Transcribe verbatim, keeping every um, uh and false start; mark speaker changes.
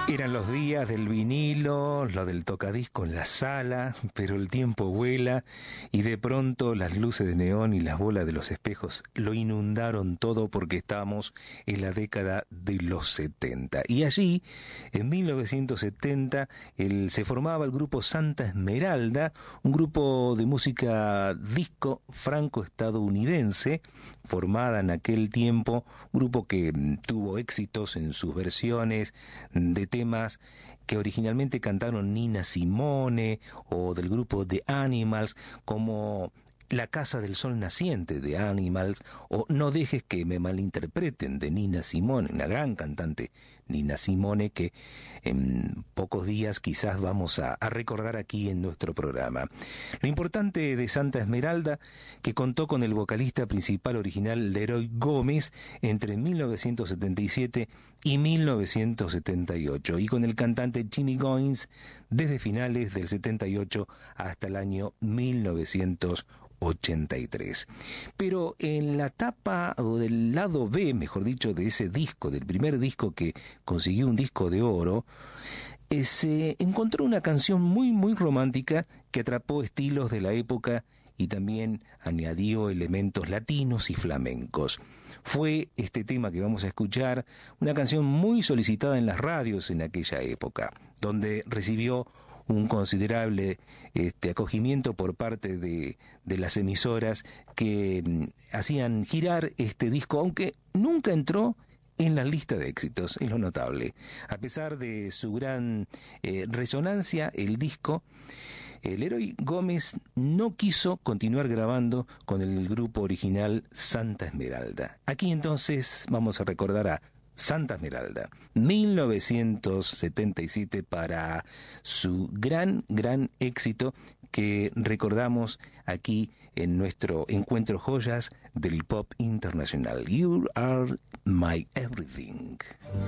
Speaker 1: Eran los días del vinilo, lo del tocadisco en la sala, pero el tiempo vuela y de pronto las luces de neón y las bolas de los espejos lo inundaron todo porque estábamos en la década de los setenta. Y allí, en mil novecientos setenta, el, se formaba el grupo Santa Esmeralda, un grupo de música disco franco-estadounidense, formada en aquel tiempo, un grupo que tuvo éxitos en sus versiones de temas que originalmente cantaron Nina Simone o del grupo The Animals, como La Casa del Sol Naciente de Animals o No dejes que me malinterpreten de Nina Simone, una gran cantante Nina Simone que en pocos días quizás vamos a, a recordar aquí en nuestro programa. Lo importante de Santa Esmeralda, que contó con el vocalista principal original Leroy Gómez entre mil novecientos setenta y siete y mil novecientos setenta y ocho y con el cantante Jimmy Goins desde finales del setenta y ocho hasta el año mil novecientos ochenta y tres. Pero en la tapa, o del lado B, mejor dicho, de ese disco, del primer disco que consiguió un disco de oro, eh, se encontró una canción muy muy romántica que atrapó estilos de la época y también añadió elementos latinos y flamencos. Fue este tema que vamos a escuchar una canción muy solicitada en las radios en aquella época, donde recibió un considerable este, acogimiento por parte de, de las emisoras que mm, hacían girar este disco, aunque nunca entró en la lista de éxitos, es lo notable. A pesar de su gran eh, resonancia, el disco, el Leroy Gómez no quiso continuar grabando con el grupo original Santa Esmeralda. Aquí entonces vamos a recordar a Santa Esmeralda, mil novecientos setenta y siete, para su gran, gran éxito que recordamos aquí en nuestro encuentro joyas del pop internacional. You are my everything.